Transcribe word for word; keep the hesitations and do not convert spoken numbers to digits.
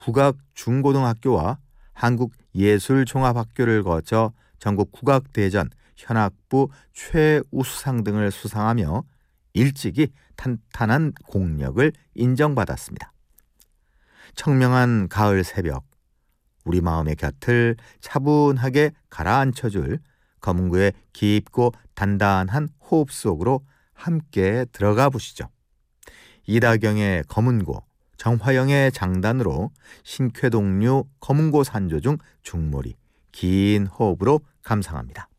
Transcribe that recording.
국악중고등학교와 한국예술종합학교를 거쳐 전국 국악대전 현악부 최우수상 등을 수상하며 일찍이 탄탄한 공력을 인정받았습니다. 청명한 가을 새벽, 우리 마음의 곁을 차분하게 가라앉혀줄 검은고의 깊고 단단한 호흡 속으로 함께 들어가 보시죠. 이다경의 검은고, 정화영의 장단으로 신쾌동류 검은고 산조 중 중몰이 긴 호흡으로 감상합니다.